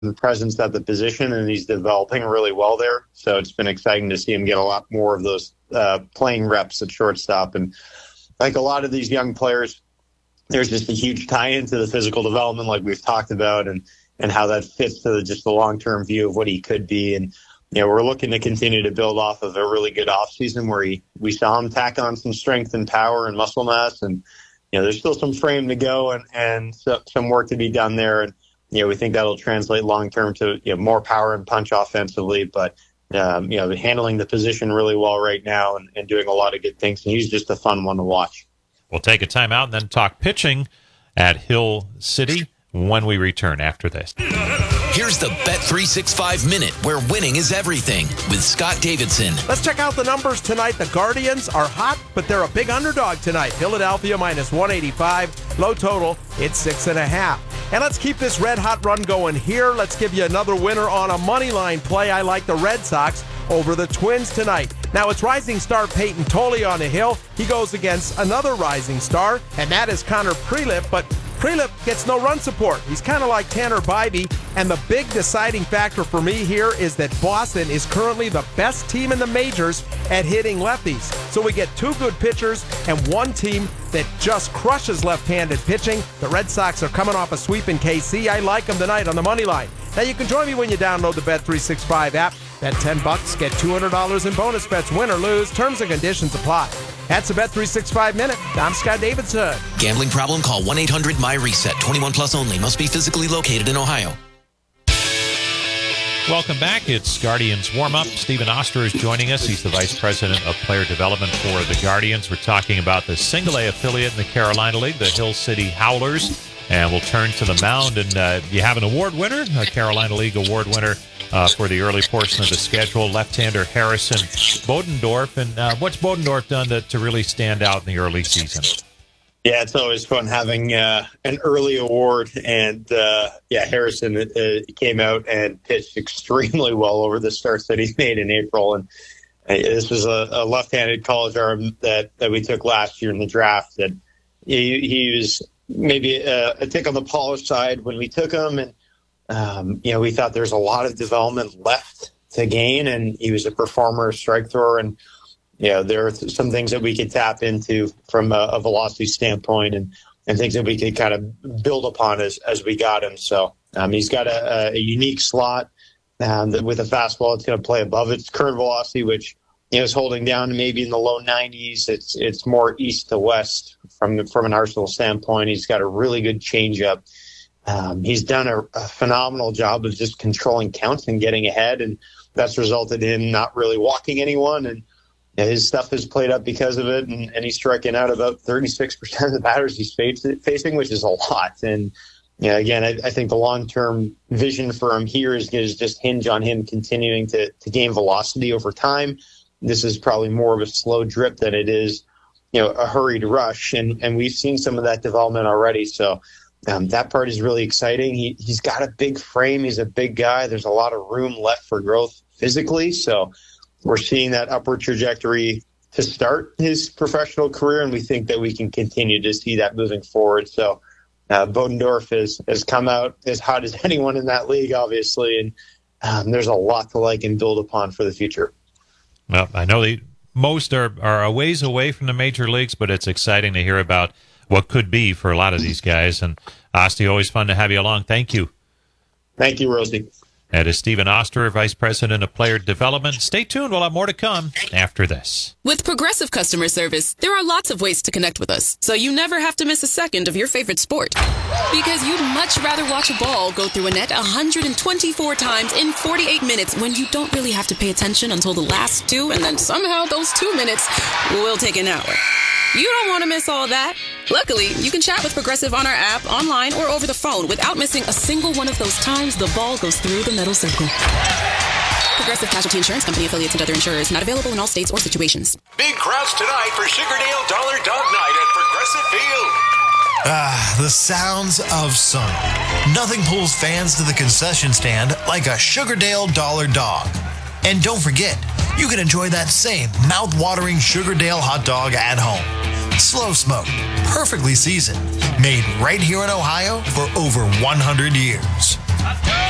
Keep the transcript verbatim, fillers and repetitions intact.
presence at the position, and he's developing really well there. So it's been exciting to see him get a lot more of those uh, playing reps at shortstop. And like a lot of these young players, there's just a huge tie into the physical development like we've talked about, and, and how that fits to the, just the long-term view of what he could be. And, you know, we're looking to continue to build off of a really good offseason where he, we saw him tack on some strength and power and muscle mass. And, you know, there's still some frame to go and, and so, some work to be done there. And, you know, we think that'll translate long-term to, you know, more power and punch offensively. But, um, you know, handling the position really well right now and, and doing a lot of good things. And he's just a fun one to watch. We'll take a timeout and then talk pitching at Hill City when we return after this. Here's the Bet three sixty-five Minute, where winning is everything, with Scott Davidson. Let's check out the numbers tonight. The Guardians are hot, but they're a big underdog tonight. Philadelphia minus one eighty-five. Low total, it's six and a half. And let's keep this red-hot run going here. Let's give you another winner on a money line play. I like the Red Sox over the Twins tonight. Now, it's rising star Peyton Tolley on the hill. He goes against another rising star, and that is Connor Prelip, but Prelip gets no run support. He's kind of like Tanner Bybee, and the big deciding factor for me here is that Boston is currently the best team in the majors at hitting lefties. So we get two good pitchers and one team that just crushes left-handed pitching. The Red Sox are coming off a sweep in K C. I like them tonight on the money line. Now, you can join me when you download the Bet three sixty-five app. Bet ten bucks, get two hundred dollars in bonus bets, win or lose. Terms and conditions apply. That's the Bet three sixty-five Minute. I'm Scott Davidson. Gambling problem? Call one eight hundred M Y reset. twenty-one plus only. Must be physically located in Ohio. Welcome back. It's Guardians warm-up. Stephen Oster is joining us. He's the Vice President of Player Development for the Guardians. We're talking about the single-A affiliate in the Carolina League, the Hill City Howlers. And we'll turn to the mound. And uh, you have an award winner, a Carolina League award winner uh, for the early portion of the schedule, left-hander Harrison Bodendorf. And uh, what's Bodendorf done to, to really stand out in the early season? Yeah, it's always fun having uh, an early award. And, uh, yeah, Harrison uh, came out and pitched extremely well over the starts that he made in April. And uh, this was a, a left-handed college arm that, that we took last year in the draft. That he, he was maybe a, a tick on the polished side when we took him. And, um, you know, we thought there's a lot of development left to gain. And he was a performer, a strike thrower, and you know, there are some things that we could tap into from a, a velocity standpoint, and, and things that we could kind of build upon as, as we got him. So um, he's got a, a unique slot um, that with a fastball, it's going to play above its current velocity, which you know, is holding down to maybe in the low nineties. It's it's more east to west from from an arsenal standpoint. He's got a really good changeup. Um, he's done a, a phenomenal job of just controlling counts and getting ahead, and that's resulted in not really walking anyone. And yeah, his stuff is played up because of it, and, and he's striking out about thirty-six percent of the batters he's facing, which is a lot. And yeah, again, I, I think the long-term vision for him here is, is just hinge on him continuing to, to gain velocity over time. This is probably more of a slow drip than it is, you know, a hurried rush, and and we've seen some of that development already. So um, that part is really exciting. He he's got a big frame. He's a big guy. There's a lot of room left for growth physically. So we're seeing that upward trajectory to start his professional career, and we think that we can continue to see that moving forward. So uh, Bodendorf has, has come out as hot as anyone in that league, obviously, and um, there's a lot to like and build upon for the future. Well, I know the most are, are a ways away from the major leagues, but it's exciting to hear about what could be for a lot of these guys. And, Osti, always fun to have you along. Thank you. Thank you, Rosie. That is Stephen Oster, Vice President of Player Development. Stay tuned. We'll have more to come after this. With Progressive Customer Service, there are lots of ways to connect with us, so you never have to miss a second of your favorite sport. Because you'd much rather watch a ball go through a net one hundred twenty-four times in forty-eight minutes when you don't really have to pay attention until the last two, and then somehow those two minutes will take an hour. You don't want to miss all that. Luckily, you can chat with Progressive on our app, online, or over the phone without missing a single one of those times the ball goes through the metal circle. Progressive Casualty Insurance Company, affiliates, and other insurers. Not available in all states or situations. Big crowds tonight for Sugardale Dollar Dog Night at Progressive Field. Ah, the sounds of summer. Nothing pulls fans to the concession stand like a Sugardale Dollar Dog. And don't forget, you can enjoy that same mouth-watering Sugardale hot dog at home. Slow smoked, perfectly seasoned, made right here in Ohio for over one hundred years.